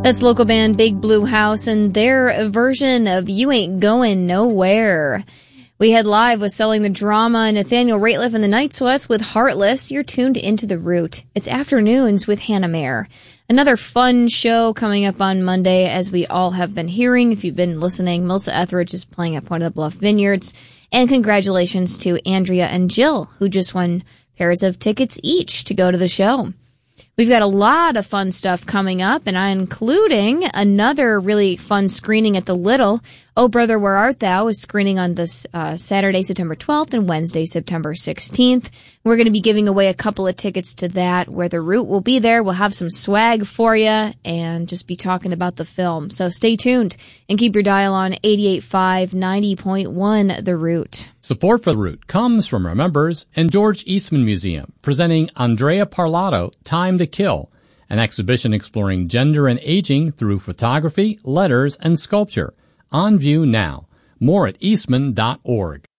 That's local band Big Blue House and their version of You Ain't Going Nowhere. We head live with Selling the Drama, Nathaniel Rateliff and the Night Sweats with Heartless. You're tuned into The Root. It's Afternoons with Hannah Mayer. Another fun show coming up on Monday, as we all have been hearing. If you've been listening, Melissa Etheridge is playing at Point of the Bluff Vineyards. And congratulations to Andrea and Jill, who just won pairs of tickets each to go to the show. We've got a lot of fun stuff coming up, and including another really fun screening at the Little. Oh Brother, Where Art Thou is screening on this Saturday, September 12th and Wednesday, September 16th. We're going to be giving away a couple of tickets to that, where The Root will be there. We'll have some swag for you and just be talking about the film. So stay tuned and keep your dial on 88.5, 90.1 The Root. Support for The Root comes from our members and George Eastman Museum, presenting Andrea Parlato, Time to Kill, an exhibition exploring gender and aging through photography, letters, and sculpture. On view now. More at eastman.org.